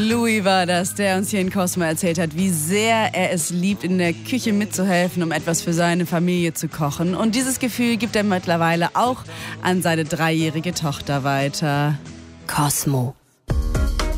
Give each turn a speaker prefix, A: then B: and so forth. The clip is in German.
A: Louis war das, der uns hier in Cosmo erzählt hat, wie sehr er es liebt, in der Küche mitzuhelfen, um etwas für seine Familie zu kochen. Und dieses Gefühl gibt er mittlerweile auch an seine 3-jährige Tochter weiter.
B: Cosmo.